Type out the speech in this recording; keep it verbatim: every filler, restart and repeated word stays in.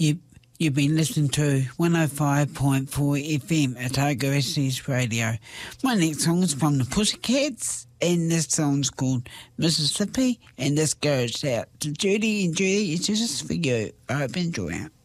You, you've been listening to one oh five point four F M at Otago S S Radio. My next song is from the Pussycats, and this song's called Mississippi, and this goes out to Judy, and Judy, it's just for you. I hope you enjoy it.